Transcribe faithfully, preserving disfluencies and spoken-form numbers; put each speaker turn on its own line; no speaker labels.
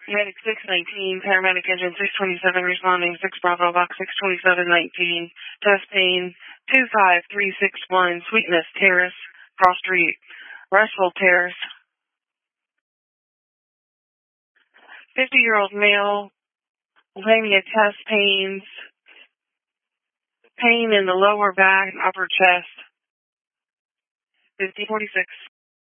Medic six nineteen, paramedic engine six twenty-seven responding, six Bravo box six twenty-seven nineteen, test pain two five three six one, Sweetness Terrace, Cross Street, Restful Terrace. fifty-year-old male, claiming chest pains, pain in the lower back and upper chest. fifty forty-six.